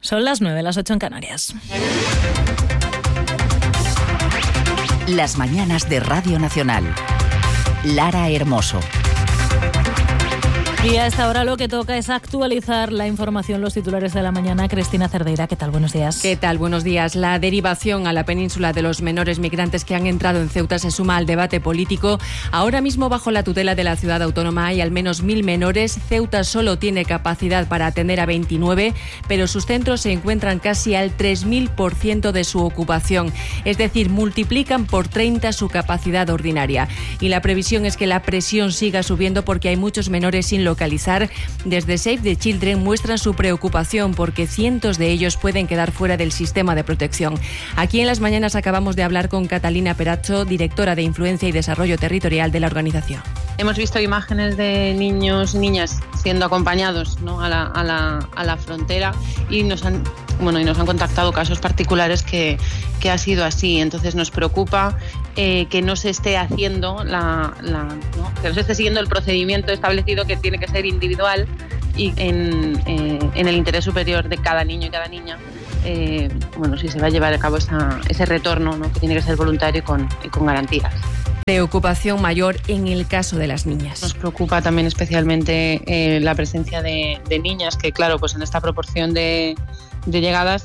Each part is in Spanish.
Son las 9, las 8 en Canarias. Las mañanas de Radio Nacional. Lara Hermoso. Y a esta hora lo que toca es actualizar la información, los titulares de la mañana. Cristina Cerdeira, ¿qué tal? Buenos días. ¿Qué tal? Buenos días. La derivación a la península de los menores migrantes que han entrado en Ceuta se suma al debate político. Ahora mismo, bajo la tutela de la ciudad autónoma, hay al menos 1.000 menores. Ceuta solo tiene capacidad para atender a 29, pero sus centros se encuentran casi al 3.000% de su ocupación. Es decir, multiplican por 30 su capacidad ordinaria. Y la previsión es que la presión siga subiendo porque hay muchos menores sin localizar. Desde Save the Children muestran su preocupación porque cientos de ellos pueden quedar fuera del sistema de protección. Aquí en Las Mañanas acabamos de hablar con Catalina Peracho, directora de Influencia y Desarrollo Territorial de la organización. Hemos visto imágenes de niños y niñas siendo acompañados, ¿no?, a la frontera y nos han contactado casos particulares que ha sido así. Entonces nos preocupa que no se esté haciendo que no se esté siguiendo el procedimiento establecido, que tiene que ser individual y en el interés superior de cada niño y cada niña. Si se va a llevar a cabo ese retorno, ¿no?, que tiene que ser voluntario y con garantías. Preocupación mayor en el caso de las niñas. Nos preocupa también especialmente la presencia de niñas, que claro, pues en esta proporción de llegadas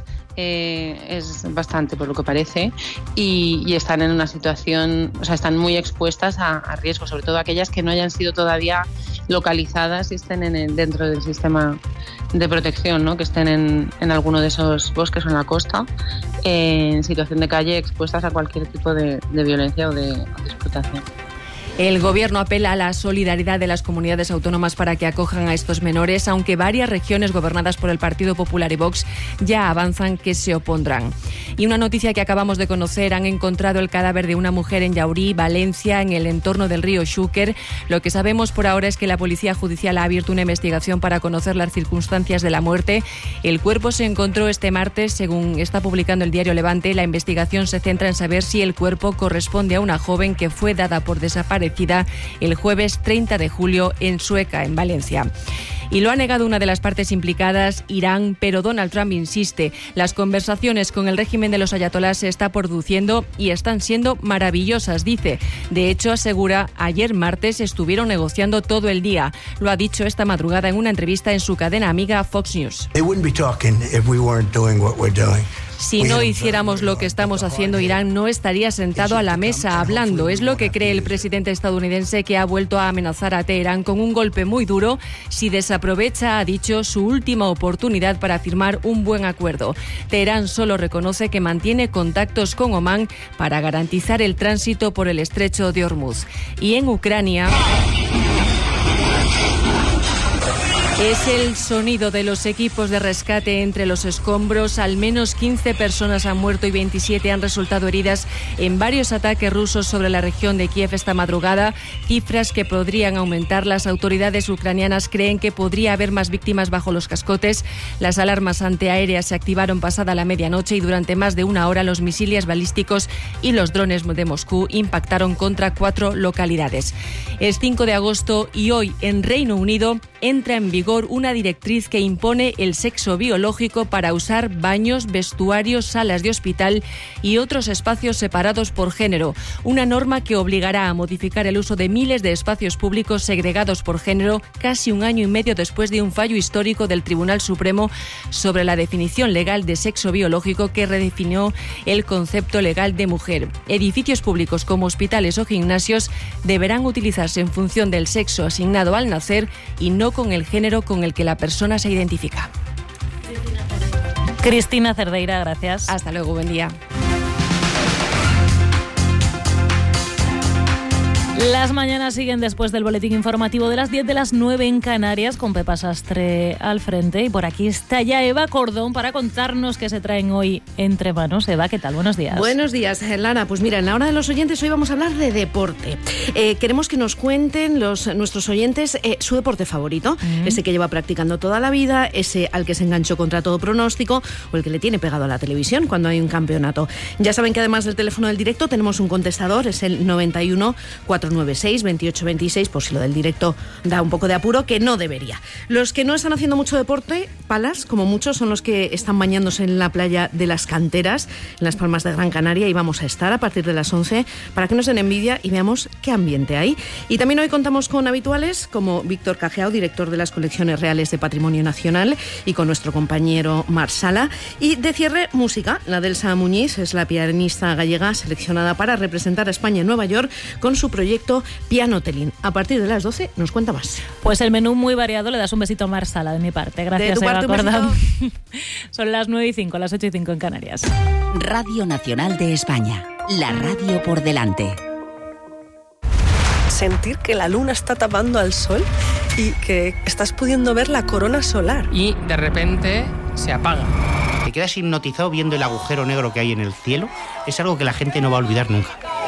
es bastante, por lo que parece, y están en una situación, están muy expuestas a riesgo, sobre todo aquellas que no hayan sido todavía localizadas y estén dentro del sistema de protección, ¿no?, que estén en alguno de esos bosques o en la costa, en situación de calle, expuestas a cualquier tipo de violencia o de explotación. El Gobierno apela a la solidaridad de las comunidades autónomas para que acojan a estos menores, aunque varias regiones gobernadas por el Partido Popular y Vox ya avanzan que se opondrán. Y una noticia que acabamos de conocer: han encontrado el cadáver de una mujer en Llaurí, Valencia, en el entorno del río Xúquer. Lo que sabemos por ahora es que la Policía Judicial ha abierto una investigación para conocer las circunstancias de la muerte. El cuerpo se encontró este martes, según está publicando el diario Levante. La investigación se centra en saber si el cuerpo corresponde a una joven que fue dada por desaparecida el jueves 30 de julio en Sueca, en Valencia. Y lo ha negado una de las partes implicadas, Irán, pero Donald Trump insiste. Las conversaciones con el régimen de los ayatolás se están produciendo y están siendo maravillosas, dice. De hecho, asegura, ayer martes estuvieron negociando todo el día. Lo ha dicho esta madrugada en una entrevista en su cadena amiga Fox News. Si no hiciéramos lo que estamos haciendo, Irán no estaría sentado a la mesa hablando. Es lo que cree el presidente estadounidense, que ha vuelto a amenazar a Teherán con un golpe muy duro si desaprovecha, ha dicho, su última oportunidad para firmar un buen acuerdo. Teherán solo reconoce que mantiene contactos con Omán para garantizar el tránsito por el estrecho de Hormuz. Y en Ucrania... es el sonido de los equipos de rescate entre los escombros. Al menos 15 personas han muerto y 27 han resultado heridas en varios ataques rusos sobre la región de Kiev esta madrugada, cifras que podrían aumentar. Las autoridades ucranianas creen que podría haber más víctimas bajo los cascotes. Las alarmas antiaéreas se activaron pasada la medianoche y durante más de una hora los misiles balísticos y los drones de Moscú impactaron contra 4 localidades. Es 5 de agosto y hoy en Reino Unido entra en vigor una directriz que impone el sexo biológico para usar baños, vestuarios, salas de hospital y otros espacios separados por género. Una norma que obligará a modificar el uso de miles de espacios públicos segregados por género, casi un año y medio después de un fallo histórico del Tribunal Supremo sobre la definición legal de sexo biológico, que redefinió el concepto legal de mujer. Edificios públicos como hospitales o gimnasios deberán utilizarse en función del sexo asignado al nacer y no con el género con el que la persona se identifica. Cristina Cerdeira, gracias. Hasta luego, buen día. Las mañanas siguen después del boletín informativo de las 10 de las 9 en Canarias, con Pepa Sastre al frente. Y por aquí está ya Eva Cordón para contarnos qué se traen hoy entre manos. Eva, ¿qué tal? Buenos días. Buenos días, Lara. Pues mira, en la hora de los oyentes hoy vamos a hablar de deporte. Queremos que nos cuenten nuestros oyentes su deporte favorito, ese que lleva practicando toda la vida, ese al que se enganchó contra todo pronóstico o el que le tiene pegado a la televisión cuando hay un campeonato. Ya saben que además del teléfono del directo tenemos un contestador, es el 91 4 496 28 26, por si lo del directo da un poco de apuro, que no debería. Los que no están haciendo mucho deporte, palas, como muchos, son los que están bañándose en la playa de las Canteras, en Las Palmas de Gran Canaria, y vamos a estar a partir de las 11 para que nos den envidia y veamos qué ambiente hay. Y también hoy contamos con habituales como Víctor Cajeao, director de las Colecciones Reales de Patrimonio Nacional, y con nuestro compañero Mar Sala. Y de cierre, música. La Delsa Muñiz es la pianista gallega seleccionada para representar a España en Nueva York con su proyecto Piano Telín. A partir de las 12 nos cuenta más. Pues el menú muy variado. Le das un besito a Mar Sala de mi parte. Gracias, de tu parte, Eva Cordón. Son las 9:05, las 8:05 en Canarias. Radio Nacional de España. La radio por delante. Sentir que la luna está tapando al sol y que estás pudiendo ver la corona solar. Y de repente se apaga. Te quedas hipnotizado viendo el agujero negro que hay en el cielo. Es algo que la gente no va a olvidar nunca.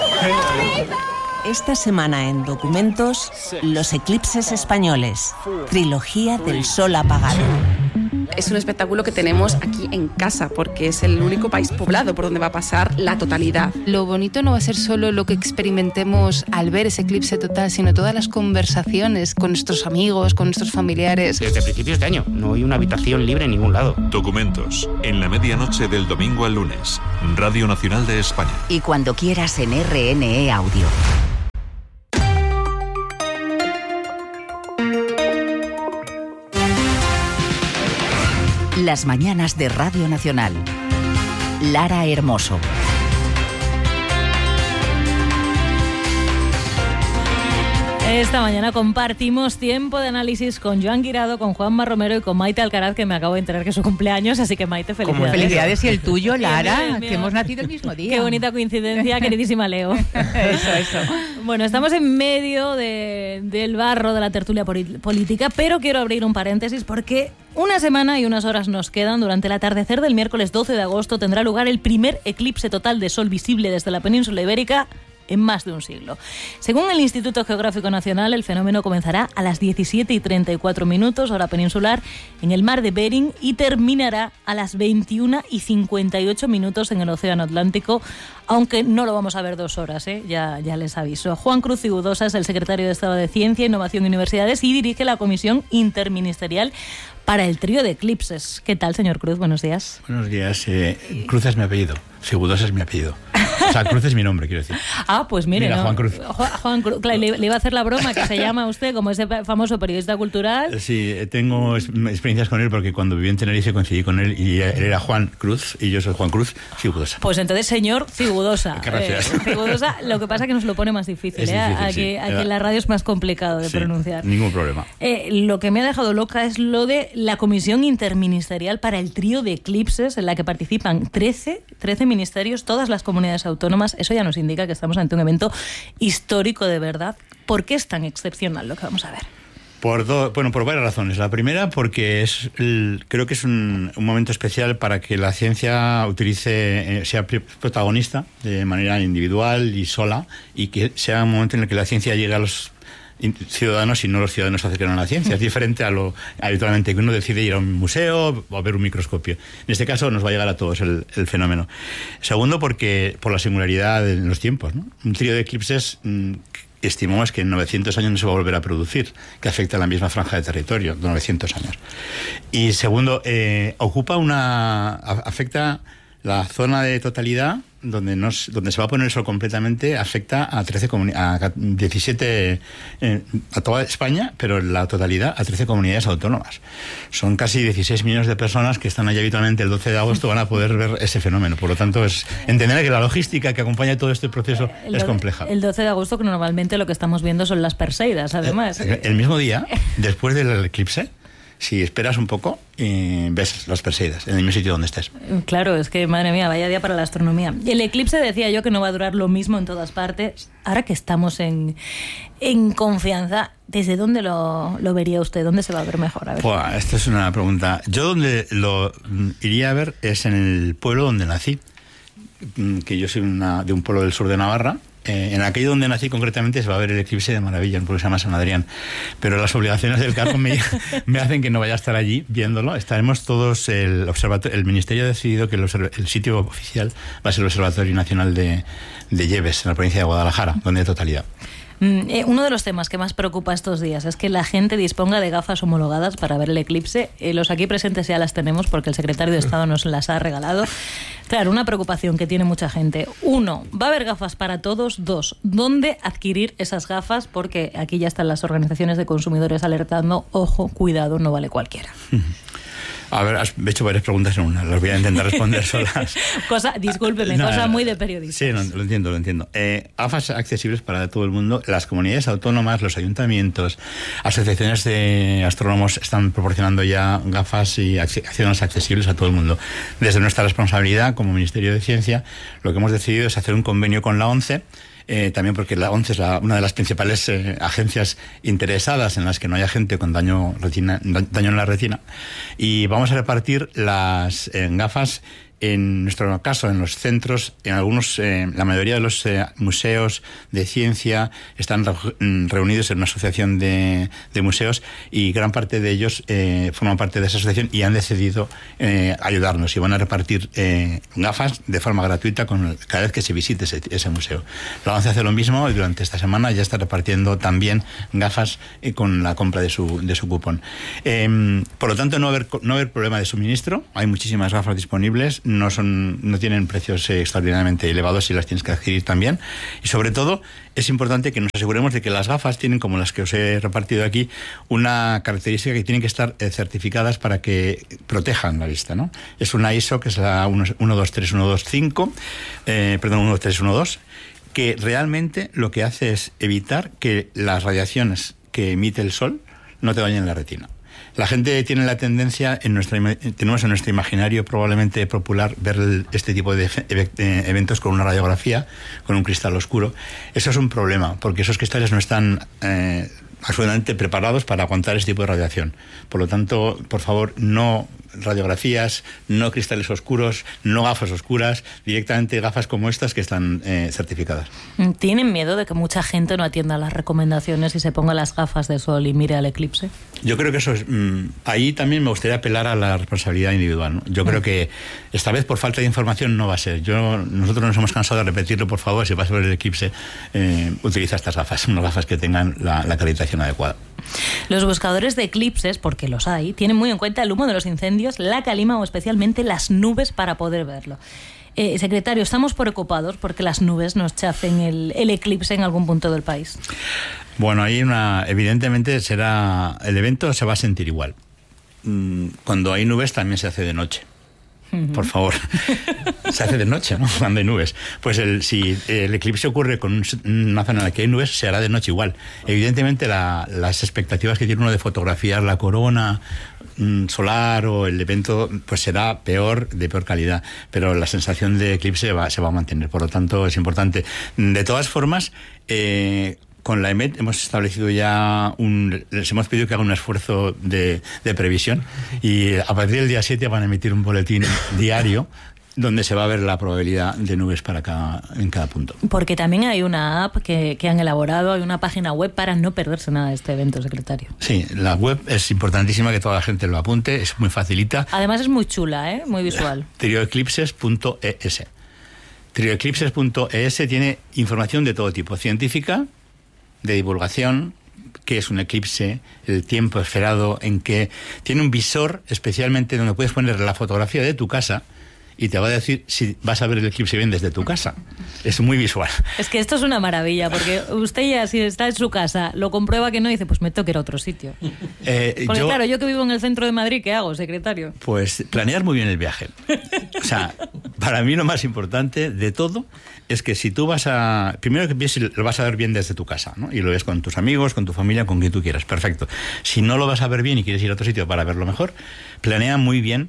Esta semana en Documentos, los eclipses españoles. Trilogía del sol apagado. Es un espectáculo que tenemos aquí en casa porque es el único país poblado por donde va a pasar la totalidad. Lo bonito no va a ser solo lo que experimentemos al ver ese eclipse total, sino todas las conversaciones con nuestros amigos, con nuestros familiares. Desde principios de año no hay una habitación libre en ningún lado. Documentos, en la medianoche del domingo al lunes. Radio Nacional de España. Y cuando quieras en RNE Audio. Las mañanas de Radio Nacional. Lara Hermoso. Esta mañana compartimos tiempo de análisis con Joan Guirado, con Juanma Romero y con Maite Alcaraz, que me acabo de enterar que es su cumpleaños, así que Maite, felicidades. Felicidades, y el tuyo, Lara, bien, bien. que hemos nacido el mismo día. Qué bonita coincidencia, queridísima Leo. Eso. Bueno, estamos en medio del barro de la tertulia política, pero quiero abrir un paréntesis porque una semana y unas horas nos quedan. Durante el atardecer del miércoles 12 de agosto tendrá lugar el primer eclipse total de sol visible desde la península ibérica en más de un siglo. Según el Instituto Geográfico Nacional, el fenómeno comenzará a las 17:34, hora peninsular, en el mar de Bering y terminará a las 21:58 en el Océano Atlántico, aunque no lo vamos a ver 2 horas, ya les aviso. Juan Cruz Cigudosa es el secretario de Estado de Ciencia, Innovación y Universidades y dirige la Comisión Interministerial para el trío de eclipses. ¿Qué tal, señor Cruz? Buenos días. Buenos días. Cruz es mi apellido. Cigudosa es mi apellido. O sea, Cruz es mi nombre, quiero decir. Ah, pues mire, Mira, ¿no? Juan Cruz. Juan Cruz. Claro, le iba a hacer la broma que se llama usted como ese famoso periodista cultural. Sí, tengo experiencias con él porque cuando viví en Tenerife coincidí con él y él era Juan Cruz y yo soy Juan Cruz Cigudosa. Pues entonces, señor Cigudosa. Gracias. Cigudosa, lo que pasa es que nos lo pone más difícil. Es difícil, aquí sí. en la radio es más complicado de pronunciar. Ningún problema. Lo que me ha dejado loca es lo de la Comisión Interministerial para el trío de eclipses, en la que participan 13 ministerios, todas las comunidades autónomas. Eso ya nos indica que estamos ante un evento histórico de verdad. ¿Por qué es tan excepcional lo que vamos a ver? Por varias razones. La primera, porque creo que es un momento especial para que la ciencia sea protagonista de manera individual y sola, y que sea un momento en el que la ciencia llegue a los ciudadanos y no los ciudadanos se acercan a la ciencia. Es diferente a lo habitualmente que uno decide ir a un museo o a ver un microscopio. En este caso nos va a llegar a todos el fenómeno. Segundo, porque por la singularidad en los tiempos, ¿no? Un trío de eclipses estimamos que en 900 años no se va a volver a producir, que afecta a la misma franja de territorio de 900 años. Y segundo, afecta la zona de totalidad donde se va a poner el sol completamente, afecta a 17 a toda España, pero la totalidad a 13 comunidades autónomas. Son casi 16 millones de personas que están allí habitualmente el 12 de agosto, van a poder ver ese fenómeno. Por lo tanto, entender que la logística que acompaña todo este proceso es compleja. El 12 de agosto, que normalmente lo que estamos viendo son las Perseidas, además. El mismo día, después del eclipse, si esperas un poco, ves las Perseidas en el mismo sitio donde estés. Claro, es que, madre mía, vaya día para la astronomía. El eclipse, decía yo, que no va a durar lo mismo en todas partes. Ahora que estamos en confianza, ¿desde dónde lo vería usted? ¿Dónde se va a ver mejor? A ver. Esta es una pregunta. Yo donde lo iría a ver es en el pueblo donde nací, que yo soy de un pueblo del sur de Navarra. En aquello donde nací concretamente se va a ver el eclipse de maravilla, un pueblo que se llama San Adrián. Pero las obligaciones del cargo me hacen que no vaya a estar allí viéndolo. Estaremos todos, el Ministerio ha decidido que el sitio oficial va a ser el Observatorio Nacional de Lleves, en la provincia de Guadalajara, donde hay totalidad. Uno de los temas que más preocupa estos días es que la gente disponga de gafas homologadas para ver el eclipse. Los aquí presentes ya las tenemos porque el secretario de Estado nos las ha regalado. Claro, una preocupación que tiene mucha gente. 1, ¿va a haber gafas para todos? 2, ¿dónde adquirir esas gafas? Porque aquí ya están las organizaciones de consumidores alertando, ojo, cuidado, no vale cualquiera. A ver, has hecho varias preguntas en una, las voy a intentar responder solas. Discúlpeme, cosa muy de periodista. Sí, lo entiendo. Gafas accesibles para todo el mundo. Las comunidades autónomas, los ayuntamientos, asociaciones de astrónomos están proporcionando ya gafas y acciones accesibles a todo el mundo. Desde nuestra responsabilidad como Ministerio de Ciencia, lo que hemos decidido es hacer un convenio con la ONCE, también porque la ONCE es una de las principales agencias interesadas en las que no haya gente con daño en la retina, y vamos a repartir las gafas. En nuestro caso, en los centros, en algunos, la mayoría de los museos de ciencia están reunidos en una asociación de museos, y gran parte de ellos forman parte de esa asociación y han decidido ayudarnos, y van a repartir gafas de forma gratuita cada vez que se visite ese museo. La ONCE hace lo mismo y durante esta semana ya está repartiendo también gafas con la compra de su cupón. Por lo tanto, no va a haber problema de suministro. Hay muchísimas gafas disponibles. No tienen precios extraordinariamente elevados y las tienes que adquirir también. Y sobre todo, es importante que nos aseguremos de que las gafas tienen, como las que os he repartido aquí, una característica que tienen que estar certificadas para que protejan la vista, ¿no? Es una ISO, que es la 12312, que realmente lo que hace es evitar que las radiaciones que emite el sol no te dañen la retina. La gente tiene la tendencia, tenemos en nuestro imaginario probablemente popular, ver este tipo de eventos con una radiografía, con un cristal oscuro. Eso es un problema, porque esos cristales no están absolutamente preparados para aguantar este tipo de radiación. Por lo tanto, por favor, no radiografías, no cristales oscuros, no gafas oscuras, directamente gafas como estas que están certificadas. ¿Tienen miedo de que mucha gente no atienda las recomendaciones y se ponga las gafas de sol y mire al eclipse? Yo creo que eso es... ahí también me gustaría apelar a la responsabilidad individual, ¿no? Yo creo que esta vez por falta de información no va a ser. Nosotros nos hemos cansado de repetirlo, por favor, si vas a ver el eclipse, utiliza estas gafas, unas gafas que tengan la acreditación adecuada. Los buscadores de eclipses, porque los hay, tienen muy en cuenta el humo de los incendios, la calima o especialmente las nubes para poder verlo. Secretario, estamos preocupados porque las nubes nos chafen el eclipse en algún punto del país. Bueno, hay evidentemente el evento se va a sentir igual. Cuando hay nubes también se hace de noche. Por favor, se hace de noche, ¿no? Cuando hay nubes. Pues si el eclipse ocurre con una zona en la que hay nubes, se hará de noche igual. Evidentemente las expectativas que tiene uno de fotografiar la corona solar o el evento, pues será de peor calidad, pero la sensación de eclipse se va a mantener. Por lo tanto, es importante. De todas formas, con la EMET hemos establecido ya les hemos pedido que hagan un esfuerzo de previsión, y a partir del día 7 van a emitir un boletín diario donde se va a ver la probabilidad de nubes en cada punto. Porque también hay una app que han elaborado, hay una página web para no perderse nada de este evento, secretario. Sí, la web es importantísima que toda la gente lo apunte, es muy facilita. Además es muy chula, muy visual. Trioeclipses.es. Trioeclipses.es tiene información de todo tipo, científica, de divulgación, qué es un eclipse, el tiempo esperado, en que tiene un visor especialmente donde puedes poner la fotografía de tu casa y te va a decir si vas a ver el eclipse bien desde tu casa. Es muy visual. Es que esto es una maravilla, porque usted ya, si está en su casa, lo comprueba que no, y dice, pues me tengo que ir a otro sitio. Porque claro, yo que vivo en el centro de Madrid, ¿qué hago, secretario? Pues planear muy bien el viaje. O sea, para mí lo más importante de todo es que si tú primero que pienses, lo vas a ver bien desde tu casa, ¿no? Y lo ves con tus amigos, con tu familia, con quien tú quieras, perfecto. Si no lo vas a ver bien y quieres ir a otro sitio para verlo mejor, planifica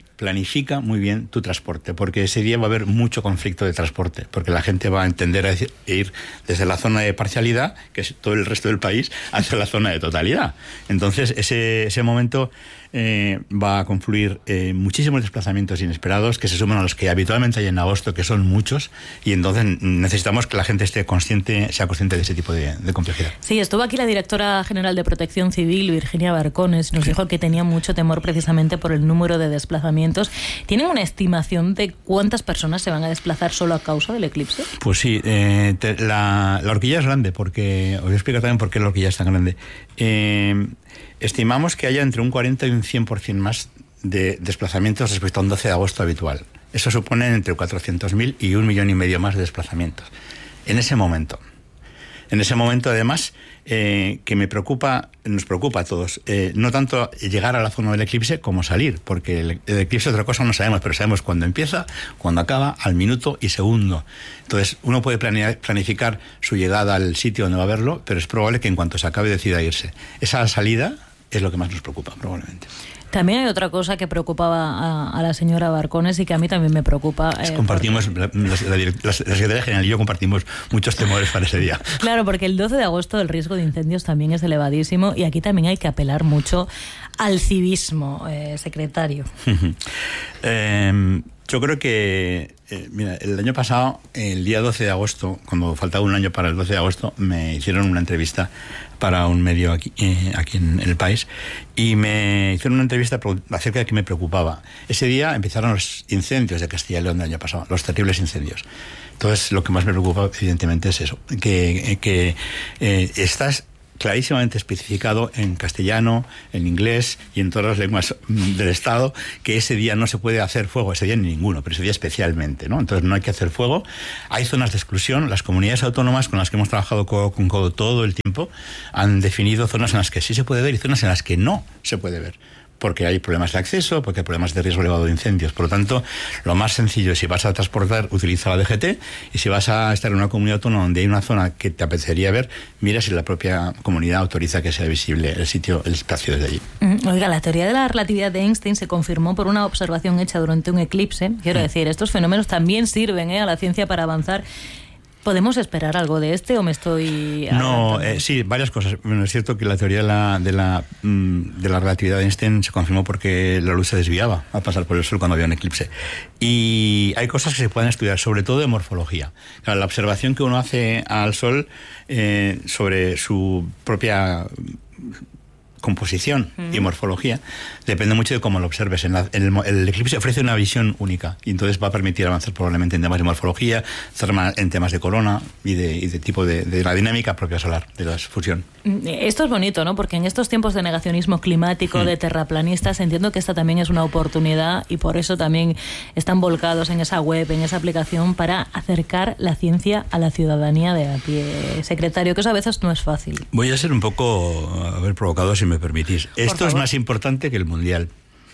muy bien tu transporte, porque ese día va a haber mucho conflicto de transporte, porque la gente va a entender a ir desde la zona de parcialidad, que es todo el resto del país, hacia la zona de totalidad. Entonces, ese momento va a confluir muchísimos desplazamientos inesperados que se suman a los que habitualmente hay en agosto, que son muchos, y entonces necesitamos que la gente sea consciente de ese tipo de complejidad. Sí, estuvo aquí la directora general de Protección Civil, Virginia Barcones, nos dijo que tenía mucho temor precisamente por el número de desplazamientos. ¿Tienen una estimación de cuántas personas se van a desplazar solo a causa del eclipse? Pues sí, la horquilla es grande, porque os voy a explicar también por qué la horquilla es tan grande. Estimamos que haya entre un 40 y un 100% más de desplazamientos respecto a un 12 de agosto habitual. Eso supone entre 400.000 y 1,5 millones más de desplazamientos. En ese momento, además, que nos preocupa a todos, no tanto llegar a la zona del eclipse como salir, porque el eclipse otra cosa no sabemos, pero sabemos cuándo empieza, cuándo acaba, al minuto y segundo. Entonces, uno puede planificar su llegada al sitio donde va a verlo, pero es probable que en cuanto se acabe decida irse. Esa salida es lo que más nos preocupa, probablemente. También hay otra cosa que preocupaba a la señora Barcones y que a mí también me preocupa. Compartimos, la Secretaría General y yo compartimos muchos temores para ese día. Claro, porque el 12 de agosto el riesgo de incendios también es elevadísimo y aquí también hay que apelar mucho al civismo, secretario. Yo creo que, mira, el año pasado, el día 12 de agosto, cuando faltaba un año para el 12 de agosto, me hicieron una entrevista para un medio aquí en el país, y me hicieron una entrevista acerca de qué me preocupaba. Ese día empezaron los incendios de Castilla y León del año pasado, los terribles incendios. Entonces, lo que más me preocupa, evidentemente, es eso, que estás clarísimamente especificado en castellano, en inglés y en todas las lenguas del Estado, que ese día no se puede hacer fuego, ese día ni ninguno, pero ese día especialmente, ¿no? Entonces no hay que hacer fuego. Hay zonas de exclusión. Las comunidades autónomas con las que hemos trabajado codo con codo todo el tiempo han definido zonas en las que sí se puede ver y zonas en las que no se puede ver, porque hay problemas de acceso, porque hay problemas de riesgo elevado de incendios. Por lo tanto, lo más sencillo es, si vas a transportar, utiliza la DGT, y si vas a estar en una comunidad autónoma donde hay una zona que te apetecería ver, mira si la propia comunidad autoriza que sea visible el sitio, el espacio desde allí. Oiga, la teoría de la relatividad de Einstein se confirmó por una observación hecha durante un eclipse. Quiero decir, estos fenómenos también sirven a la ciencia para avanzar. ¿Podemos esperar algo de o me estoy...? No, sí, varias cosas. Bueno, es cierto que la teoría de la relatividad de Einstein se confirmó porque la luz se desviaba al pasar por el Sol cuando había un eclipse. Y hay cosas que se pueden estudiar, sobre todo de morfología. Claro, la observación que uno hace al Sol sobre su propia composición y morfología depende mucho de cómo lo observes. El eclipse ofrece una visión única y entonces va a permitir avanzar probablemente en temas de morfología, en temas de corona y de tipo de la dinámica propia solar, de la fusión. Esto es bonito, ¿no? Porque en estos tiempos de negacionismo climático, de terraplanistas, entiendo que esta también es una oportunidad y por eso también están volcados en esa web, en esa aplicación, para acercar la ciencia a la ciudadanía de a pie. Secretario, que eso a veces no es fácil. Voy a ser un poco provocado, si me permitís. Esto es más importante que el Mundial.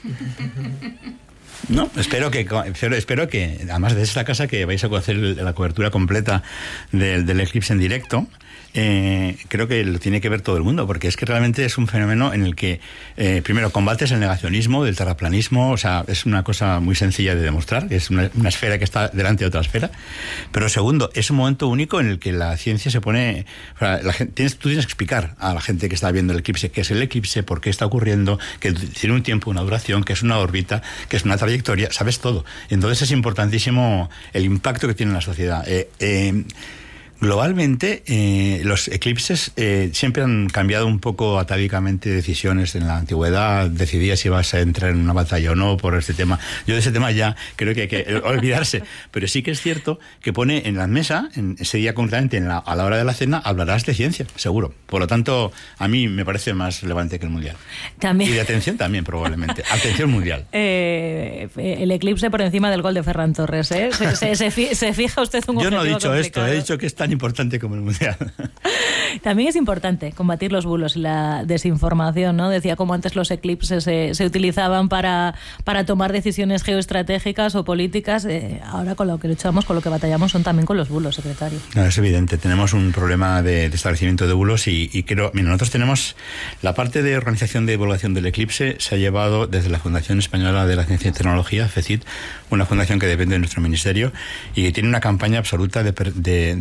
No, espero que además de esta casa que vais a hacer la cobertura completa del eclipse en directo. Creo que lo tiene que ver todo el mundo, porque es que realmente es un fenómeno en el que primero combates el negacionismo del terraplanismo. O sea, es una cosa muy sencilla de demostrar, que es una esfera que está delante de otra esfera, pero segundo, es un momento único en el que la ciencia se pone, o sea, tú tienes que explicar a la gente que está viendo el eclipse qué es el eclipse, por qué está ocurriendo, que tiene un tiempo, una duración, que es una órbita, que es una trayectoria, sabes todo. Entonces es importantísimo el impacto que tiene en la sociedad. Globalmente, los eclipses siempre han cambiado un poco atávicamente decisiones. En la antigüedad decidías si vas a entrar en una batalla o no por este tema. Yo de ese tema ya creo que hay que olvidarse. Pero sí que es cierto que pone en la mesa, en ese día concretamente, a la hora de la cena, hablarás de ciencia, seguro. Por lo tanto, a mí me parece más relevante que el Mundial. También. Y de atención también, probablemente. Atención mundial. El eclipse por encima del gol de Ferran Torres, ¿eh? ¿Se fija usted un objetivo Yo no he dicho complicado? Esto, he dicho que es tan importante como el Mundial. También es importante combatir los bulos y la desinformación, ¿no? Decía como antes los eclipses se utilizaban para tomar decisiones geoestratégicas o políticas. Ahora con lo que luchamos, con lo que batallamos son también con los bulos, secretario. No, es evidente. Tenemos un problema de establecimiento de bulos y creo... Mira, nosotros tenemos la parte de organización de divulgación del eclipse, se ha llevado desde la Fundación Española de la Ciencia y Tecnología, FECIT, una fundación que depende de nuestro ministerio y que tiene una campaña absoluta de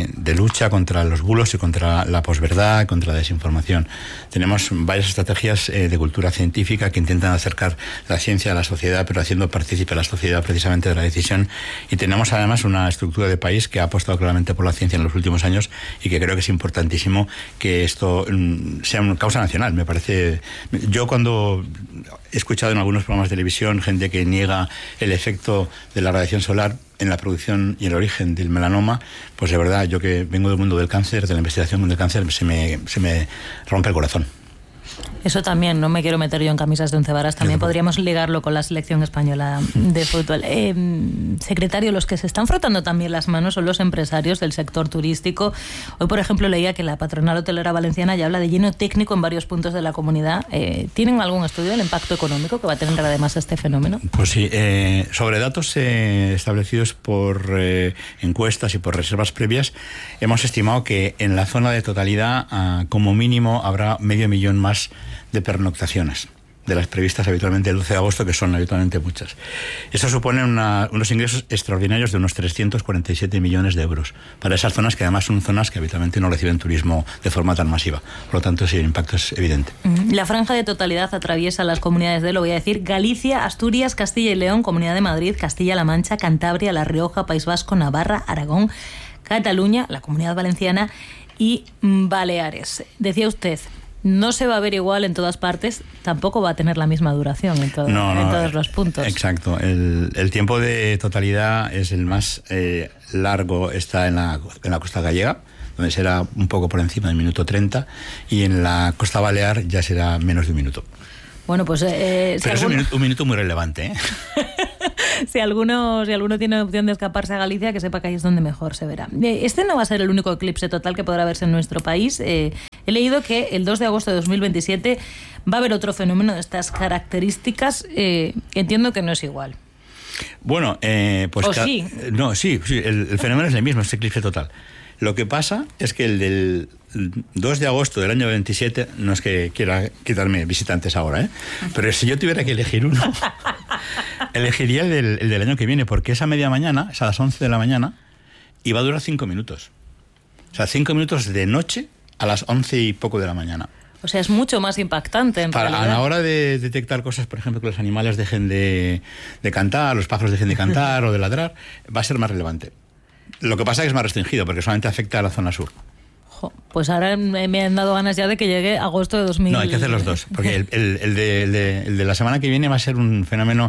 de lucha contra los bulos y contra la posverdad, contra la desinformación. Tenemos varias estrategias de cultura científica que intentan acercar la ciencia a la sociedad, pero haciendo partícipe a la sociedad precisamente de la decisión. Y tenemos además una estructura de país que ha apostado claramente por la ciencia en los últimos años y que creo que es importantísimo que esto sea una causa nacional. Me parece... Yo cuando he escuchado en algunos programas de televisión gente que niega el efecto de la radiación solar en la producción y el origen del melanoma, pues de verdad, yo que vengo del mundo del cáncer, de la investigación del cáncer, se me rompe el corazón. Eso también, no me quiero meter yo en camisas de once varas, también podríamos ligarlo con la selección española de fútbol. Secretario, los que se están frotando también las manos son los empresarios del sector turístico. Hoy, por ejemplo, leía que la patronal hotelera valenciana ya habla de lleno técnico en varios puntos de la comunidad. ¿Tienen algún estudio del impacto económico que va a tener además este fenómeno? Pues sí, sobre datos establecidos por encuestas y por reservas previas, hemos estimado que en la zona de totalidad, como mínimo, habrá 500.000 más de pernoctaciones de las previstas habitualmente el 12 de agosto, que son habitualmente muchas. Eso supone unos ingresos extraordinarios de unos 347 millones de euros para esas zonas, que además son zonas que habitualmente no reciben turismo de forma tan masiva. Por lo tanto, sí, el impacto es evidente. La franja de totalidad atraviesa las comunidades de, lo voy a decir, Galicia, Asturias, Castilla y León, Comunidad de Madrid, Castilla-La Mancha, Cantabria, La Rioja, País Vasco, Navarra, Aragón, Cataluña, la Comunidad Valenciana y Baleares. Decía usted, no se va a ver igual en todas partes, tampoco va a tener la misma duración en todos los puntos. Exacto. El tiempo de totalidad es el más largo, está en la costa gallega, donde será un poco por encima del minuto 30, y en la costa balear ya será menos de un minuto. Bueno, pues... Pero es un minuto muy relevante, ¿eh? Si alguno tiene opción de escaparse a Galicia, que sepa que ahí es donde mejor se verá. Este no va a ser el único eclipse total que podrá verse en nuestro país. He leído que el 2 de agosto de 2027 va a haber otro fenómeno de estas características. Entiendo que no es igual. Bueno, pues... sí. No, sí, el fenómeno es el mismo, es eclipse total. Lo que pasa es que el del 2 de agosto del año 27, no es que quiera quitarme visitantes ahora, pero si yo tuviera que elegir uno, elegiría el del año que viene, porque es a media mañana, es a las 11 de la mañana, y va a durar 5 minutos. O sea, 5 minutos de noche a las 11 y poco de la mañana. O sea, es mucho más impactante en realidad. A la hora de detectar cosas, por ejemplo, que los animales dejen de cantar, los pájaros dejen de cantar o de ladrar, va a ser más relevante. Lo que pasa es que es más restringido, porque solamente afecta a la zona sur. Pues ahora me han dado ganas ya de que llegue agosto de 2000. No, hay que hacer los dos, porque el de la semana que viene va a ser un fenómeno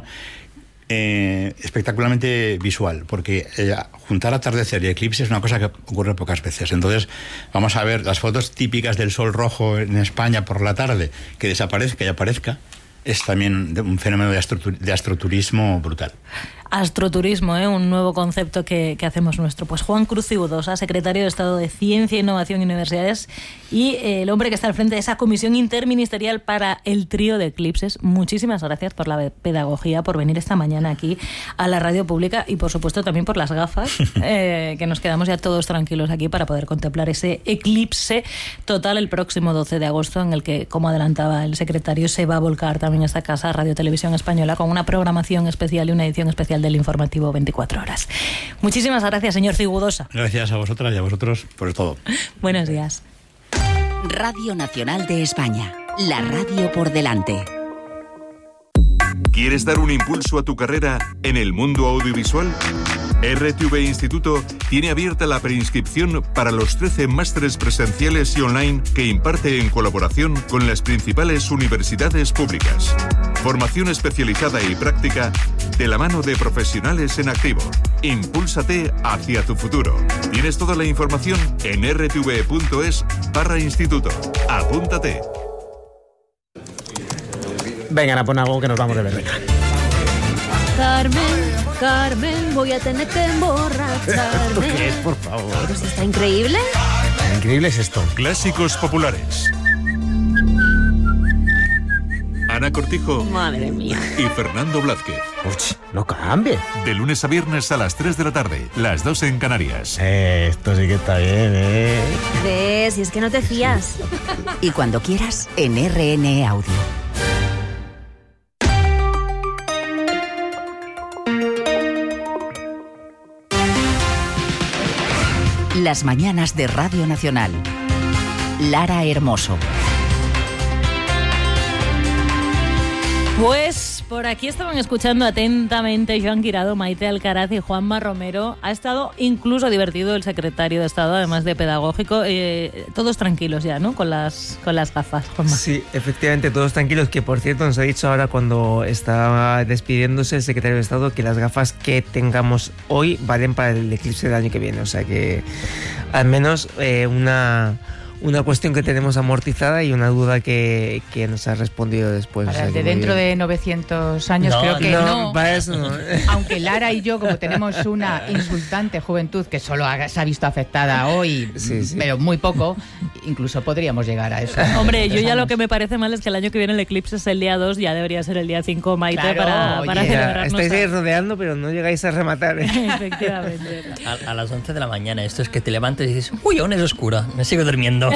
espectacularmente visual, porque juntar atardecer y eclipse es una cosa que ocurre pocas veces. Entonces vamos a ver las fotos típicas del sol rojo en España por la tarde, que desaparezca y aparezca. Es también un fenómeno de astroturismo brutal. Astroturismo, un nuevo concepto que hacemos nuestro. Pues Juan Cruz Cigudosa, secretario de Estado de Ciencia, Innovación y Universidades, y el hombre que está al frente de esa comisión interministerial para el trío de eclipses. Muchísimas gracias por la pedagogía, por venir esta mañana aquí a la radio pública y, por supuesto, también por las gafas, que nos quedamos ya todos tranquilos aquí para poder contemplar ese eclipse total el próximo 12 de agosto, en el que, como adelantaba el secretario, se va a volcar también esta casa, Radio Televisión Española, con una programación especial y una edición especial del informativo 24 horas. Muchísimas gracias, señor Cigudosa. Gracias a vosotras y a vosotros por todo. Buenos días. Radio Nacional de España, la radio por delante. ¿Quieres dar un impulso a tu carrera en el mundo audiovisual? RTV Instituto tiene abierta la preinscripción para los 13 másteres presenciales y online que imparte en colaboración con las principales universidades públicas. Formación especializada y práctica de la mano de profesionales en activo. Impúlsate hacia tu futuro. Tienes toda la información en rtv.es/instituto. Apúntate. Venga, pon algo que nos vamos de berreca. Carmen, voy a tener que emborracharme. ¿Esto qué es, por favor? Pero si está increíble. Increíble es esto. Clásicos populares. Ana Cortijo. Madre mía. Y Fernando Blázquez. Uch, no cambie. De lunes a viernes a las 3 de la tarde, las 2 en Canarias. Esto sí que está bien, ¿Ves? Si es que no te fías. Y cuando quieras, en RN Audio. Las mañanas de Radio Nacional. Lara Hermoso. Pues por aquí estaban escuchando atentamente Joan Guirado, Maite Alcaraz y Juanma Romero. Ha estado incluso divertido el secretario de Estado, además de pedagógico. Todos tranquilos ya, ¿no? Con las gafas, Juanma. Sí, efectivamente, todos tranquilos. Que por cierto nos ha dicho ahora cuando estaba despidiéndose el secretario de Estado que las gafas que tengamos hoy valen para el eclipse del año que viene. O sea que al menos una cuestión que tenemos amortizada y una duda que nos ha respondido después. Para o sea, de dentro de 900 años creo que no. Para eso no. Aunque Lara y yo, como tenemos una insultante juventud que solo se ha visto afectada hoy, sí. Pero muy poco, incluso podríamos llegar a eso. Hombre, yo ya lo que me parece mal es que el año que viene el eclipse es el día 2, ya debería ser el día 5, Maite, claro, para celebrarnos. Estáis ahí rodeando, pero no llegáis a rematar. Efectivamente. A las 11 de la mañana, esto es que te levantes y dices, uy, aún es oscura, me sigo durmiendo.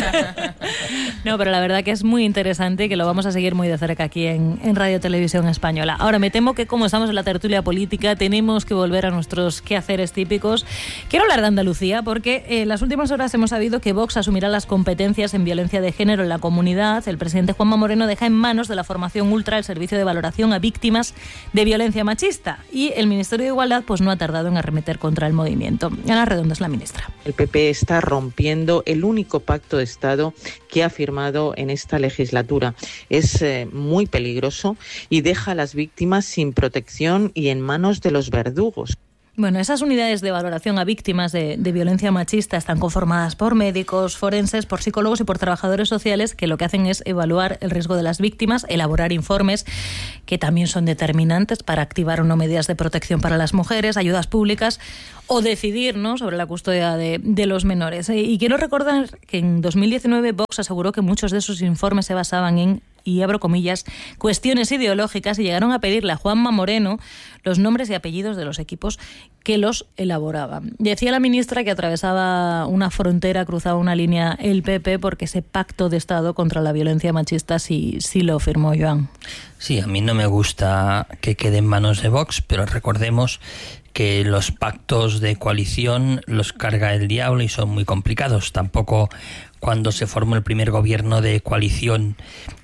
No, pero la verdad que es muy interesante y que lo vamos a seguir muy de cerca aquí en Radio Televisión Española. Ahora, me temo que como estamos en la tertulia política, tenemos que volver a nuestros quehaceres típicos. Quiero hablar de Andalucía porque en las últimas horas hemos sabido que Vox asumirá las competencias en violencia de género en la comunidad. El presidente Juanma Moreno deja en manos de la formación Ultra el servicio de valoración a víctimas de violencia machista y el Ministerio de Igualdad pues no ha tardado en arremeter contra el movimiento. Ana Redondo es la ministra. El PP está rompiendo el único pacto de Estado que ha firmado en esta legislatura. Es muy peligroso y deja a las víctimas sin protección y en manos de los verdugos. Bueno, esas unidades de valoración a víctimas de violencia machista están conformadas por médicos, forenses, por psicólogos y por trabajadores sociales que lo que hacen es evaluar el riesgo de las víctimas, elaborar informes que también son determinantes para activar o no medidas de protección para las mujeres, ayudas públicas o decidir, ¿no?, sobre la custodia de los menores. Y quiero recordar que en 2019 Vox aseguró que muchos de sus informes se basaban en, y abro comillas, cuestiones ideológicas y llegaron a pedirle a Juanma Moreno los nombres y apellidos de los equipos que los elaboraban. Decía la ministra que atravesaba una frontera, cruzaba una línea el PP porque ese pacto de Estado contra la violencia machista sí lo firmó Joan. Sí, a mí no me gusta que quede en manos de Vox, pero recordemos que los pactos de coalición los carga el diablo y son muy complicados. Tampoco cuando se formó el primer gobierno de coalición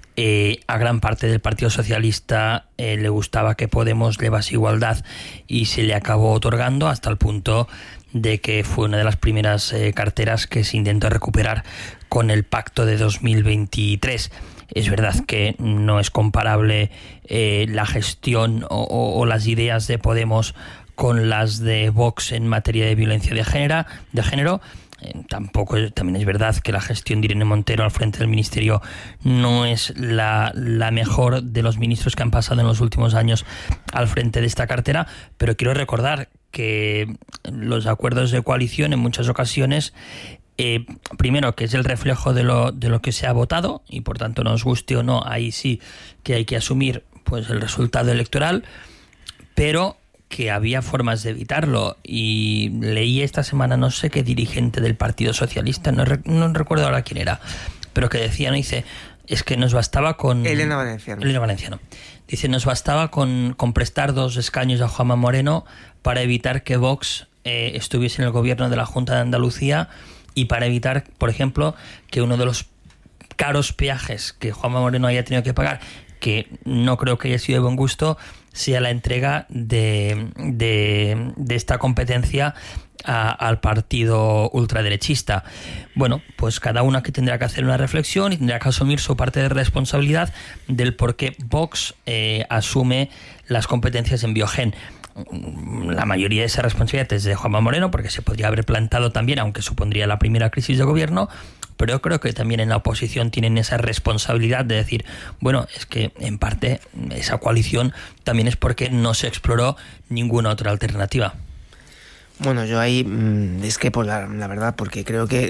a gran parte del Partido Socialista le gustaba que Podemos llevase igualdad y se le acabó otorgando hasta el punto de que fue una de las primeras carteras que se intentó recuperar con el pacto de 2023. Es verdad que no es comparable la gestión o las ideas de Podemos con las de Vox en materia de violencia de género. También es verdad que la gestión de Irene Montero al frente del ministerio no es la mejor de los ministros que han pasado en los últimos años al frente de esta cartera, pero quiero recordar que los acuerdos de coalición en muchas ocasiones, primero que es el reflejo de lo que se ha votado y por tanto nos guste o no, ahí sí que hay que asumir pues el resultado electoral, pero que había formas de evitarlo. Y leí esta semana, no sé qué dirigente del Partido Socialista, no recuerdo ahora quién era, pero que decía, ¿no? Dice, es que nos bastaba con... Elena Valenciano. Dice, nos bastaba con prestar 2 escaños a Juanma Moreno para evitar que Vox estuviese en el gobierno de la Junta de Andalucía y para evitar, por ejemplo, que uno de los caros peajes que Juanma Moreno haya tenido que pagar, que no creo que haya sido de buen gusto, sea la entrega de esta competencia al partido ultraderechista. Bueno, pues cada uno que tendrá que hacer una reflexión y tendrá que asumir su parte de responsabilidad del por qué Vox asume las competencias en Biogen. La mayoría de esa responsabilidad es de Juanma Moreno, porque se podría haber plantado también, aunque supondría la primera crisis de gobierno, pero yo creo que también en la oposición tienen esa responsabilidad de decir, bueno, es que en parte esa coalición también es porque no se exploró ninguna otra alternativa. Bueno, yo ahí discrepo la verdad, porque creo que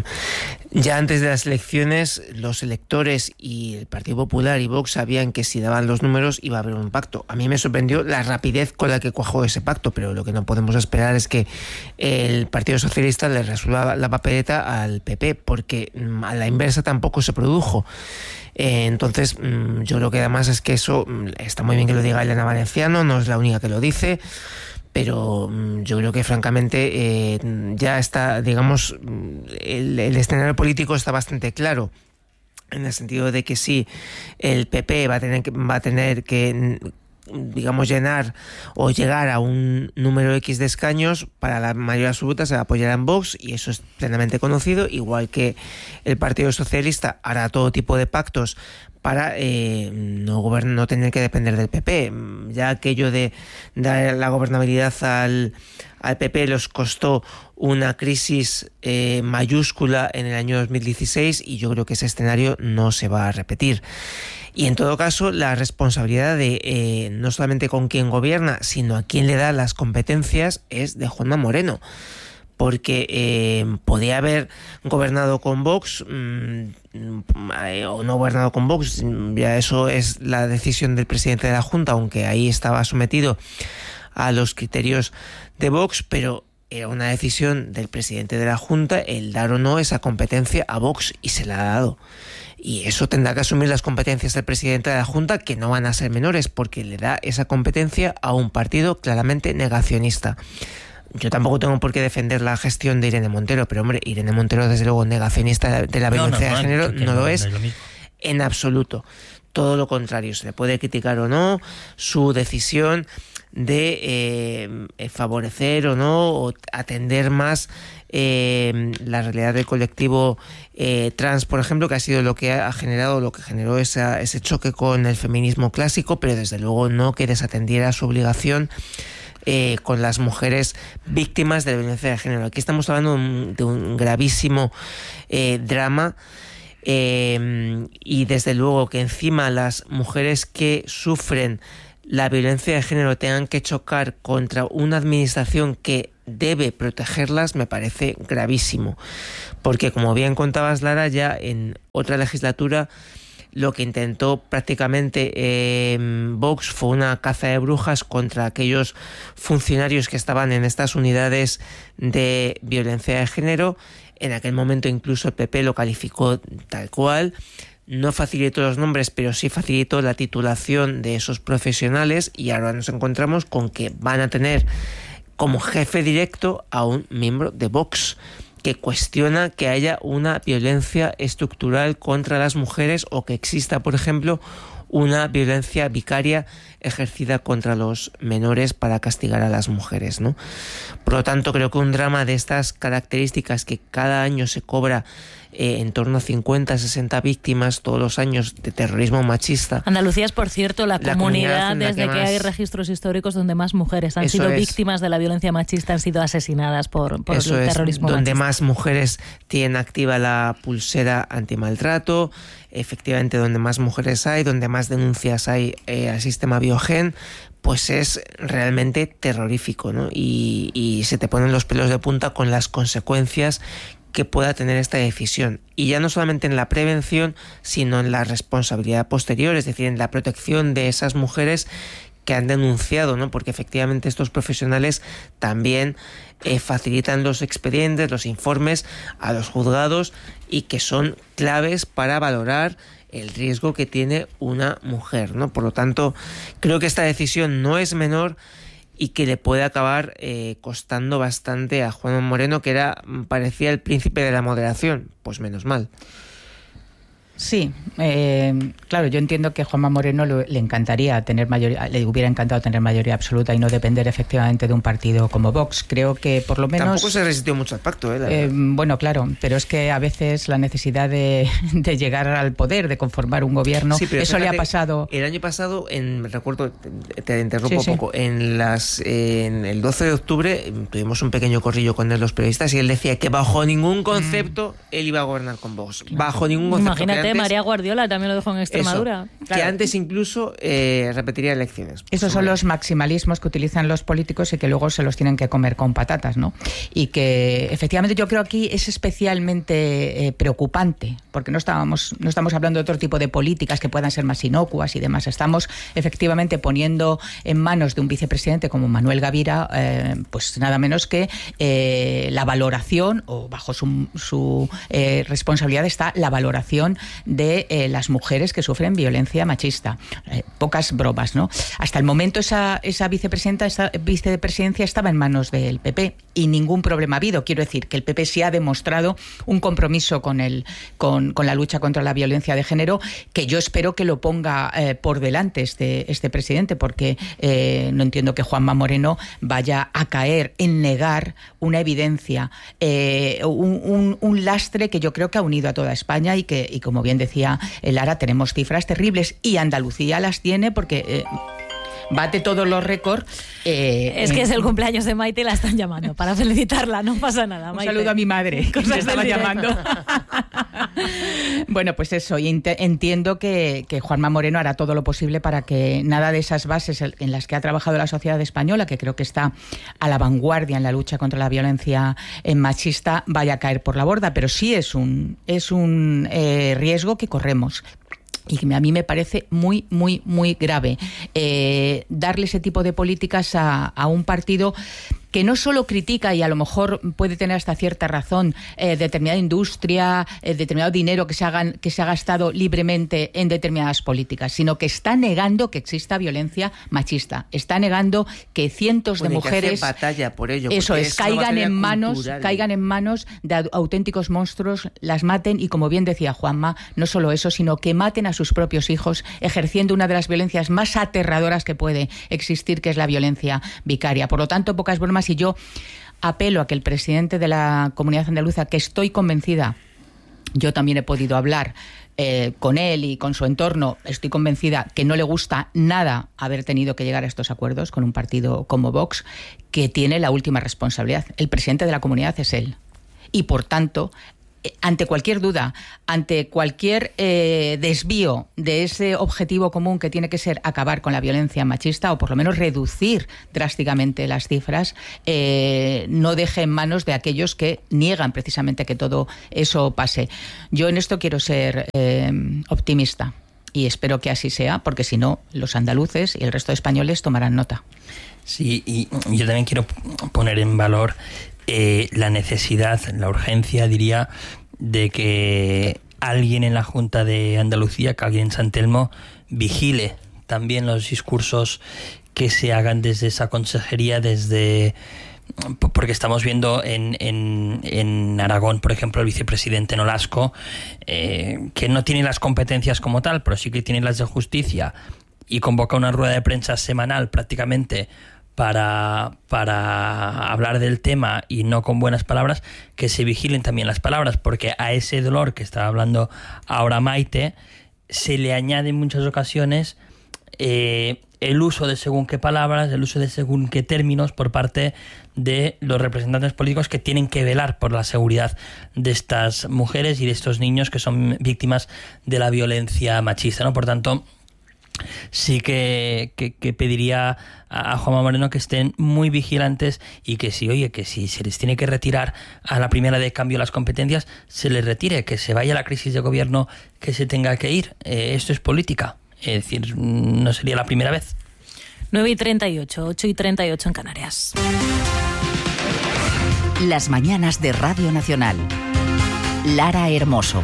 ya antes de las elecciones los electores y el Partido Popular y Vox sabían que si daban los números iba a haber un pacto. A mí me sorprendió la rapidez con la que cuajó ese pacto, pero lo que no podemos esperar es que el Partido Socialista le resuelva la papeleta al PP, porque a la inversa tampoco se produjo. Entonces yo creo que además es que eso está muy bien que lo diga Elena Valenciano, no es la única que lo dice, pero yo creo que francamente ya está, digamos, el escenario político está bastante claro, en el sentido de que sí, el PP va a tener que digamos, llenar o llegar a un número X de escaños. Para la mayoría absoluta se va a apoyar en Vox, y eso es plenamente conocido, igual que el Partido Socialista hará todo tipo de pactos para no tener que depender del PP. Ya aquello de dar la gobernabilidad al PP los costó una crisis mayúscula en el año 2016, y yo creo que ese escenario no se va a repetir. Y en todo caso, la responsabilidad de no solamente con quién gobierna, sino a quién le da las competencias es de Juanma Moreno. Porque podía haber gobernado con Vox o no gobernado con Vox, ya eso es la decisión del presidente de la Junta, aunque ahí estaba sometido a los criterios de Vox, pero era una decisión del presidente de la Junta el dar o no esa competencia a Vox, y se la ha dado. Y eso tendrá que asumir las competencias del presidente de la Junta, que no van a ser menores, porque le da esa competencia a un partido claramente negacionista. Yo tampoco tengo por qué defender la gestión de Irene Montero, pero hombre, Irene Montero desde luego negacionista de la violencia de género no lo es en absoluto. Todo lo contrario, se le puede criticar o no su decisión de favorecer o no, o atender más la realidad del colectivo trans, por ejemplo, que ha sido lo que generó ese choque con el feminismo clásico, pero desde luego no que desatendiera su obligación con las mujeres víctimas de la violencia de género. Aquí estamos hablando de un gravísimo drama, y desde luego que encima las mujeres que sufren la violencia de género tengan que chocar contra una administración que debe protegerlas, me parece gravísimo. Porque, como bien contabas, Lara, ya en otra legislatura lo que intentó prácticamente Vox fue una caza de brujas contra aquellos funcionarios que estaban en estas unidades de violencia de género. En aquel momento incluso el PP lo calificó tal cual. No facilitó los nombres, pero sí facilitó la titulación de esos profesionales, y ahora nos encontramos con que van a tener como jefe directo a un miembro de Vox, que cuestiona que haya una violencia estructural contra las mujeres, o que exista, por ejemplo, una violencia vicaria ejercida contra los menores para castigar a las mujeres, ¿no? Por lo tanto, creo que un drama de estas características, que cada año se cobra en torno a 50, 60 víctimas todos los años de terrorismo machista. Andalucía es, por cierto, la comunidad desde que hay registros históricos donde más mujeres han sido víctimas de la violencia machista, han sido asesinadas por el terrorismo donde machista. Más mujeres tienen activa la pulsera antimaltrato, efectivamente donde más mujeres hay, donde más denuncias hay al sistema Biogen, pues es realmente terrorífico, ¿no? Y se te ponen los pelos de punta con las consecuencias que pueda tener esta decisión, y ya no solamente en la prevención, sino en la responsabilidad posterior, es decir, en la protección de esas mujeres que han denunciado, ¿no? Porque efectivamente estos profesionales también facilitan los expedientes, los informes a los juzgados, y que son claves para valorar el riesgo que tiene una mujer, ¿no? Por lo tanto, creo que esta decisión no es menor, y que le puede acabar costando bastante a Juanma Moreno, que parecía el príncipe de la moderación. Pues menos mal. Sí, claro, yo entiendo que Juanma Moreno le encantaría tener mayoría, le hubiera encantado tener mayoría absoluta y no depender efectivamente de un partido como Vox. Creo que por lo menos... Tampoco se resistió mucho al pacto, bueno, claro, pero es que a veces la necesidad de llegar al poder, de conformar un gobierno, sí, eso le ha pasado... El año pasado, recuerdo, te interrumpo un poco, en el 12 de octubre tuvimos un pequeño corrillo con él, los periodistas, y él decía que bajo ningún concepto él iba a gobernar con Vox. Bajo ningún concepto. Imagínate, María Guardiola también lo dejó en Extremadura. Eso, que antes incluso repetiría elecciones. Esos son los maximalismos que utilizan los políticos y que luego se los tienen que comer con patatas, ¿no? Y que efectivamente yo creo que aquí es especialmente preocupante, porque no estamos hablando de otro tipo de políticas que puedan ser más inocuas y demás. Estamos efectivamente poniendo en manos de un vicepresidente como Manuel Gavira, pues nada menos que la valoración, o bajo su responsabilidad está la valoración de las mujeres que sufren violencia machista. Pocas bromas, ¿no? Hasta el momento esa vicepresidencia estaba en manos del PP y ningún problema ha habido. Quiero decir que el PP sí ha demostrado un compromiso con la lucha contra la violencia de género, que yo espero que lo ponga por delante este presidente, porque no entiendo que Juanma Moreno vaya a caer en negar una evidencia, un lastre que yo creo que ha unido a toda España y como bien decía Lara, tenemos cifras terribles y Andalucía las tiene porque bate todos los récords. Es que es el cumpleaños de Maite y la están llamando para felicitarla, no pasa nada, Maite. Un saludo a mi madre, que me estaba llamando. Bueno, pues eso, y entiendo que Juanma Moreno hará todo lo posible para que nada de esas bases en las que ha trabajado la sociedad española, que creo que está a la vanguardia en la lucha contra la violencia machista, vaya a caer por la borda, pero sí es un riesgo que corremos. Y que a mí me parece muy, muy, muy grave darle ese tipo de políticas a un partido que no solo critica, y a lo mejor puede tener hasta cierta razón, determinada industria, determinado dinero que se ha gastado libremente en determinadas políticas, sino que está negando que exista violencia machista, está negando que cientos de mujeres que batalla por ello, caigan en manos de auténticos monstruos, las maten y, como bien decía Juanma, no solo eso, sino que maten a sus propios hijos ejerciendo una de las violencias más aterradoras que puede existir, que es la violencia vicaria. Por lo tanto, pocas bromas. Y yo apelo a que el presidente de la Comunidad Andaluza, que estoy convencida, yo también he podido hablar con él y con su entorno, estoy convencida que no le gusta nada haber tenido que llegar a estos acuerdos con un partido como Vox, que tiene la última responsabilidad. El presidente de la comunidad es él. Y por tanto, ante cualquier duda, ante cualquier desvío de ese objetivo común que tiene que ser acabar con la violencia machista, o por lo menos reducir drásticamente las cifras, no deje en manos de aquellos que niegan precisamente que todo eso pase. Yo en esto quiero ser optimista y espero que así sea, porque si no, los andaluces y el resto de españoles tomarán nota. Sí, y yo también quiero poner en valor la necesidad, la urgencia, diría, de que alguien en la Junta de Andalucía, que alguien en San Telmo, vigile también los discursos que se hagan desde esa consejería, porque estamos viendo en Aragón, por ejemplo, el vicepresidente Nolasco, que no tiene las competencias como tal, pero sí que tiene las de justicia, y convoca una rueda de prensa semanal prácticamente para hablar del tema, y no con buenas palabras, que se vigilen también las palabras, porque a ese dolor que estaba hablando ahora Maite se le añade en muchas ocasiones el uso de según qué palabras, el uso de según qué términos por parte de los representantes políticos que tienen que velar por la seguridad de estas mujeres y de estos niños que son víctimas de la violencia machista, ¿no? Por tanto, sí que pediría a Juanma Moreno que estén muy vigilantes y que si se les tiene que retirar a la primera de cambio las competencias, se les retire, que se vaya la crisis de gobierno que se tenga que ir. Esto es política, es decir, no sería la primera vez. 9:38, 8:38 en Canarias. Las mañanas de Radio Nacional. Lara Hermoso.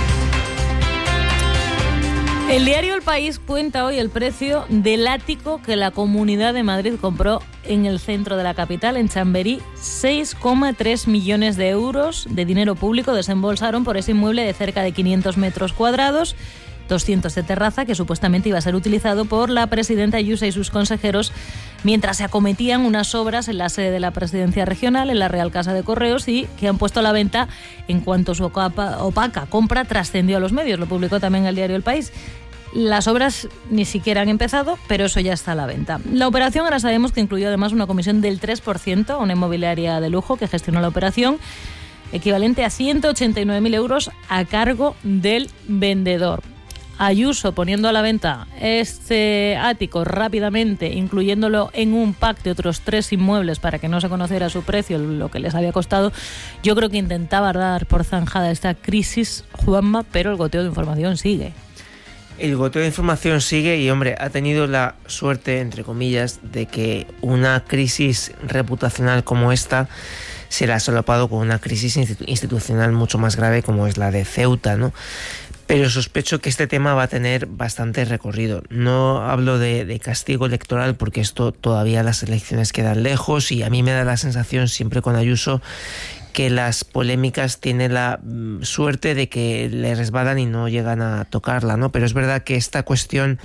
El diario El País cuenta hoy el precio del ático que la Comunidad de Madrid compró en el centro de la capital, en Chamberí. 6,3 millones de euros de dinero público desembolsaron por ese inmueble de cerca de 500 metros cuadrados, 200 de terraza, que supuestamente iba a ser utilizado por la presidenta Ayuso y sus consejeros mientras se acometían unas obras en la sede de la Presidencia Regional, en la Real Casa de Correos, y que han puesto a la venta en cuanto su opaca compra trascendió a los medios. Lo publicó también el diario El País. Las obras ni siquiera han empezado, pero eso ya está a la venta. La operación, ahora sabemos que incluyó además una comisión del 3% a una inmobiliaria de lujo que gestionó la operación, equivalente a 189.000 euros a cargo del vendedor. Ayuso poniendo a la venta este ático rápidamente, incluyéndolo en un pack de otros 3 inmuebles para que no se conociera su precio, lo que les había costado. Yo creo que intentaba dar por zanjada esta crisis, Juanma, pero el goteo de información sigue. El goteo de información sigue y, hombre, ha tenido la suerte, entre comillas, de que una crisis reputacional como esta se la ha solapado con una crisis institucional mucho más grave como es la de Ceuta, ¿no? Pero sospecho que este tema va a tener bastante recorrido. No hablo de castigo electoral porque esto todavía las elecciones quedan lejos, y a mí me da la sensación siempre con Ayuso que las polémicas tienen la suerte de que le resbalan y no llegan a tocarla, ¿no? Pero es verdad que esta cuestión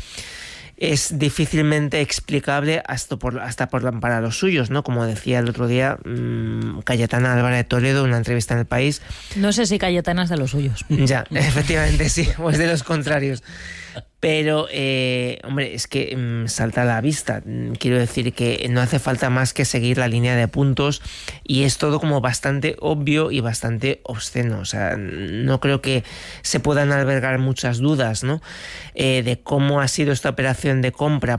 es difícilmente explicable para los suyos, ¿no? Como decía el otro día Cayetana Álvarez de Toledo en una entrevista en El País. No sé si Cayetana es de los suyos. Ya, efectivamente sí, o es de los contrarios. Pero, hombre, es que salta a la vista. Quiero decir que no hace falta más que seguir la línea de puntos, y es todo como bastante obvio y bastante obsceno. O sea, no creo que se puedan albergar muchas dudas, ¿no? De cómo ha sido esta operación de compra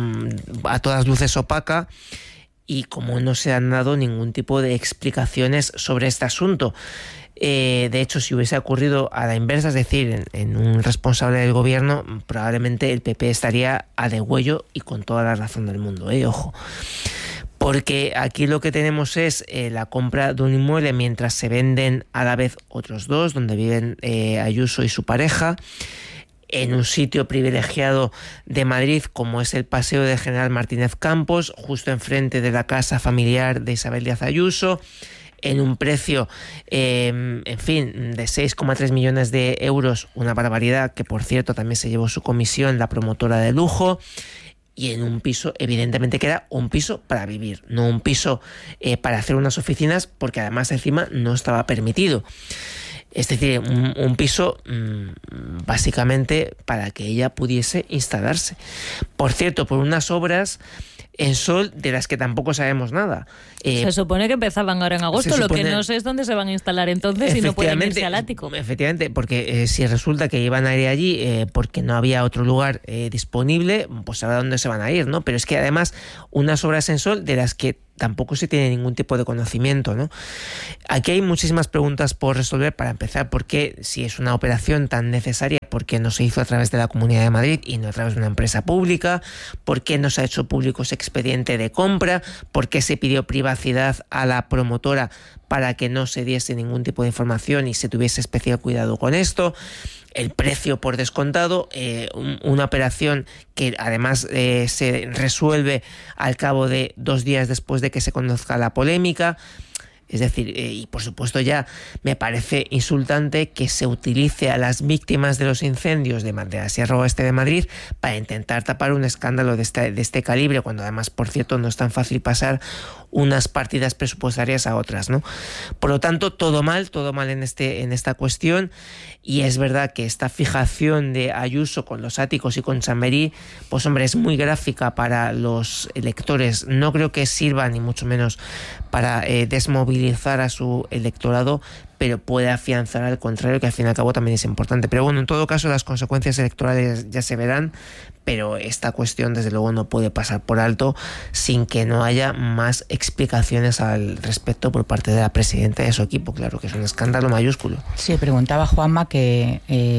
a todas luces opaca, y cómo no se han dado ningún tipo de explicaciones sobre este asunto. De hecho, si hubiese ocurrido a la inversa, es decir, en un responsable del gobierno, probablemente el PP estaría a degüello y con toda la razón del mundo, ojo. Porque aquí lo que tenemos es la compra de un inmueble mientras se venden a la vez otros dos, donde viven Ayuso y su pareja, en un sitio privilegiado de Madrid como es el Paseo de General Martínez Campos, justo enfrente de la casa familiar de Isabel Díaz Ayuso, en un precio, en fin, de 6,3 millones de euros, una barbaridad, que por cierto también se llevó su comisión la promotora de lujo, y en un piso, evidentemente que era un piso para vivir, no un piso para hacer unas oficinas, porque además encima no estaba permitido. Es decir, un piso básicamente para que ella pudiese instalarse. Por cierto, por unas obras en Sol de las que tampoco sabemos nada. Se supone que empezaban ahora en agosto, lo que no sé es dónde se van a instalar entonces y no pueden irse al ático. Efectivamente, porque si resulta que iban a ir allí porque no había otro lugar disponible, pues ahora dónde se van a ir, ¿no? Pero es que además unas obras en Sol de las que tampoco se tiene ningún tipo de conocimiento, ¿no? Aquí hay muchísimas preguntas por resolver. Para empezar, ¿por qué, si es una operación tan necesaria, por qué no se hizo a través de la Comunidad de Madrid y no a través de una empresa pública? ¿Por qué no se ha hecho público ese expediente de compra? ¿Por qué se pidió privacidad a la promotora para que no se diese ningún tipo de información y se tuviese especial cuidado con esto? El precio por descontado, una operación que además se resuelve al cabo de 2 días después de que se conozca la polémica. Es decir, y por supuesto ya me parece insultante que se utilice a las víctimas de los incendios de la Sierra Oeste de Madrid para intentar tapar un escándalo de este calibre, cuando además, por cierto, no es tan fácil pasar unas partidas presupuestarias a otras, ¿no? Por lo tanto, todo mal en esta cuestión, y es verdad que esta fijación de Ayuso con los áticos y con Chamberí, pues hombre, es muy gráfica para los electores. No creo que sirva ni mucho menos para desmovilizar a su electorado, pero puede afianzar al contrario, que al fin y al cabo también es importante. Pero bueno, en todo caso las consecuencias electorales ya se verán, pero esta cuestión desde luego no puede pasar por alto sin que no haya más explicaciones al respecto por parte de la presidenta y de su equipo. Claro que es un escándalo mayúsculo. Sí, preguntaba Juanma que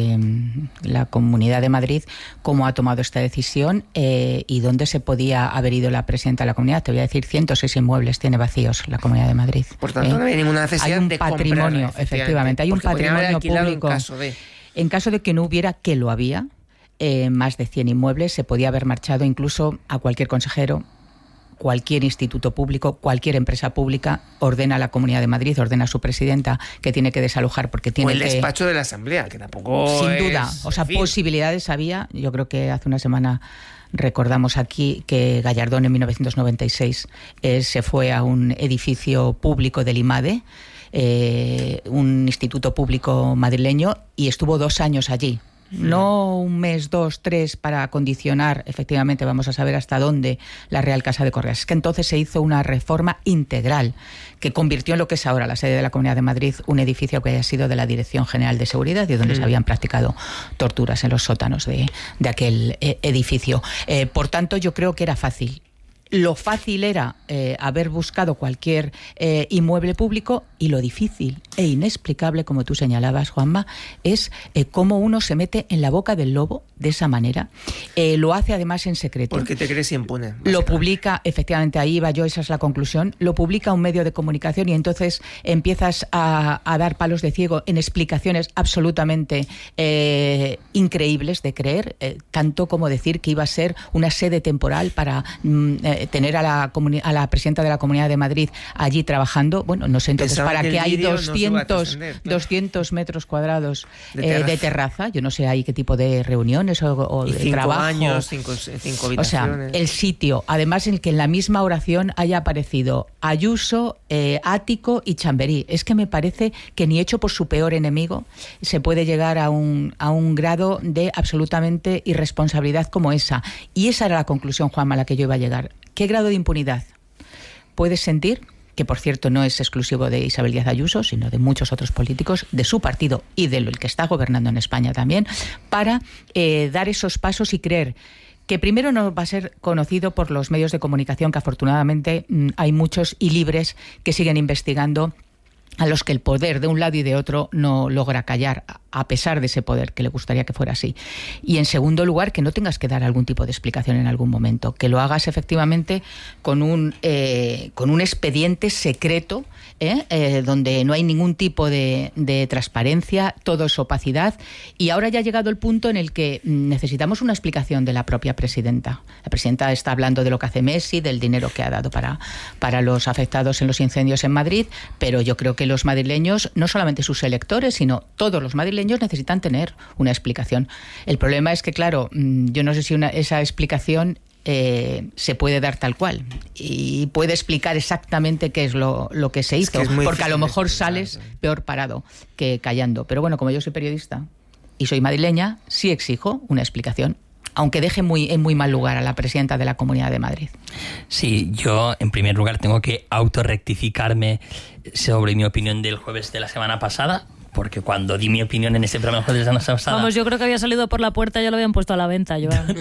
la Comunidad de Madrid cómo ha tomado esta decisión y dónde se podía haber ido la presidenta de la comunidad. Te voy a decir, 106 inmuebles tiene vacíos la Comunidad de Madrid. Por tanto, no hay ninguna necesidad de patrimonio, efectivamente, hay un patrimonio público. En caso de que no hubiera, que lo había, más de 100 inmuebles, se podía haber marchado incluso a cualquier consejero, cualquier instituto público, cualquier empresa pública, ordena a la Comunidad de Madrid, ordena a su presidenta que tiene que desalojar porque tiene que... O el despacho de la Asamblea, que tampoco sin duda, o sea, posibilidades había. Yo creo que hace una semana recordamos aquí que Gallardón en 1996 se fue a un edificio público del IMADE, un instituto público madrileño, y estuvo 2 años allí. No 1 mes, 2, 3 para condicionar, efectivamente vamos a saber hasta dónde, la Real Casa de Correas. Es que entonces se hizo una reforma integral que convirtió en lo que es ahora la sede de la Comunidad de Madrid un edificio que haya sido de la Dirección General de Seguridad y donde se habían practicado torturas en los sótanos de aquel edificio. Por tanto, yo creo que era fácil. Lo fácil era haber buscado cualquier inmueble público, y lo difícil e inexplicable, como tú señalabas, Juanma, es cómo uno se mete en la boca del lobo de esa manera. Lo hace además en secreto. Porque te crees impune. Lo publica, efectivamente, ahí iba yo, esa es la conclusión, lo publica un medio de comunicación y entonces empiezas a dar palos de ciego en explicaciones absolutamente increíbles de creer, tanto como decir que iba a ser una sede temporal para tener a la presidenta de la Comunidad de Madrid allí trabajando. Bueno, no sé, entonces, Pensaba ¿para que qué hay no 200 metros cuadrados de terraza? Yo no sé ahí qué tipo de reuniones o y de 5 trabajo. años, 5 habitaciones. O sea, el sitio, además en el que en la misma oración haya aparecido Ayuso, Ático y Chamberí. Es que me parece que ni hecho por su peor enemigo se puede llegar a un grado de absolutamente irresponsabilidad como esa. Y esa era la conclusión, Juanma, a la que yo iba a llegar. ¿Qué grado de impunidad puedes sentir? Que por cierto no es exclusivo de Isabel Díaz Ayuso, sino de muchos otros políticos de su partido y del que está gobernando en España también, para dar esos pasos y creer que primero no va a ser conocido por los medios de comunicación, que afortunadamente hay muchos y libres que siguen investigando, a los que el poder de un lado y de otro no logra callar, a pesar de ese poder, que le gustaría que fuera así. Y en segundo lugar, que no tengas que dar algún tipo de explicación en algún momento, que lo hagas efectivamente con un expediente secreto, donde no hay ningún tipo de transparencia, todo es opacidad. Y ahora ya ha llegado el punto en el que necesitamos una explicación de la propia presidenta. La presidenta está hablando de lo que hace Messi, del dinero que ha dado para los afectados en los incendios en Madrid, pero yo creo que los madrileños, no solamente sus electores, sino todos los madrileños necesitan tener una explicación. El problema es que, claro, yo no sé si esa explicación se puede dar tal cual y puede explicar exactamente qué es lo que se hizo, porque a lo mejor sales peor parado que callando. Pero bueno, como yo soy periodista y soy madrileña, sí exijo una explicación, aunque deje en muy mal lugar a la presidenta de la Comunidad de Madrid. Sí, yo en primer lugar tengo que autorrectificarme sobre mi opinión del jueves de la semana pasada, porque cuando di mi opinión en ese programa el jueves de la semana pasada... Vamos, yo creo que había salido por la puerta, ya lo habían puesto a la venta, Joan.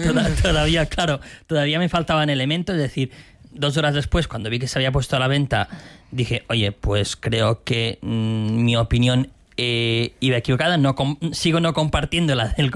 Todavía me faltaban elementos, es decir, 2 horas después, cuando vi que se había puesto a la venta, dije, oye, pues creo que mi opinión iba equivocada, sigo no compartiendo la del